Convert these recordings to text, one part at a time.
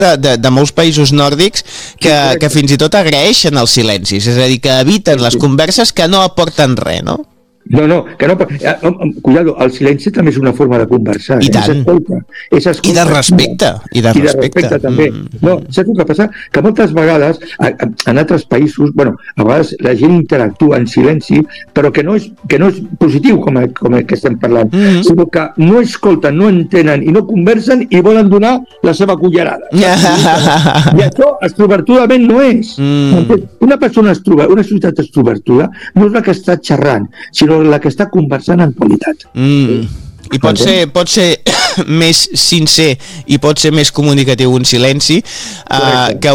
de molts països nòrdics que fins i tot agraeixen els silencis, és a dir, que eviten les converses que no aporten res, no? No, que no... Cuidado, el silenci també és una forma de conversar. I tant. És escolta. I de respecte. I de respecte també. No, saps el que passa? Que moltes vegades, en altres països, bueno, a vegades la gent interactua en silenci, però que no és positiu, com el que estem parlant, sinó que no escolten, no entenen i no conversen i volen donar la seva cullerada. I això extrovertudament no és. Una persona una societat extrovertuda no és la que està xerrant, sinó la que està conversant en qualitat. I pot ser més sincer i pot ser més comunicatiu un silenci que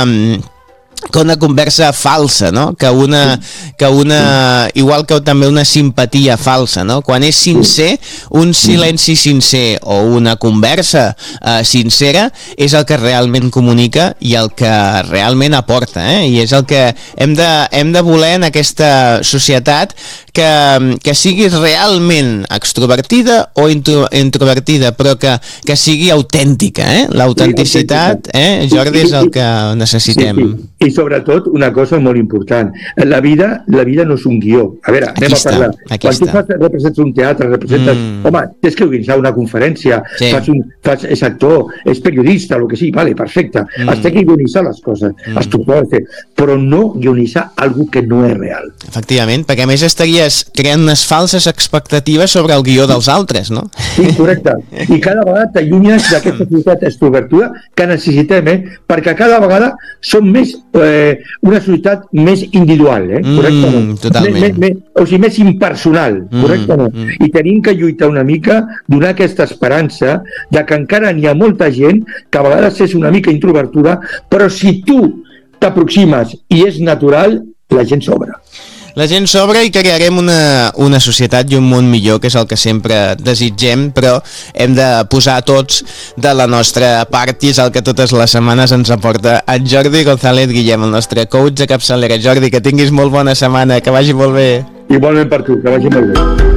una conversa falsa, no? Que una igual que també una simpatia falsa, no? Quan és sincer, un silenci sincer o una conversa sincera és el que realment comunica i el que realment aporta, i és el que hem de voler en aquesta societat, que siguis realment extrovertida o introvertida, però que sigui autèntica, l'autenticitat, Jordi, és el que necessitem. I sobretot una cosa molt important, la vida no és un guió. A veure, anem a parlar. Quan tu representes un teatre, home, tens que organitzar una conferència, és actor, és periodista, el que sigui, vale, perfecte, has de guionitzar les coses, has de fer, però no guionitzar algo que no és real. Efectivament, perquè a més estaries creant unes falses expectatives sobre el guió dels altres, no? Sí, correcte. I cada vegada t'allunyes d'aquesta societat extrovertida que necessitem, perquè cada vegada som més una societat més individual, correctament? Totalment. O sigui, més impersonal, correctament? I tenim que lluitar una mica, donar aquesta esperança de que encara n'hi ha molta gent que a vegades és una mica introvertida, però si tu t'aproximes i és natural, la gent s'obre. La gent s'obre i crearem una societat i un món millor, que és el que sempre desitgem, però hem de posar tots de la nostra part i és el que totes les setmanes ens aporta en Jordi González Guillem, el nostre coach de capçalera. Jordi, que tinguis molt bona setmana, que vagi molt bé. Igualment per tu, que vagi molt bé.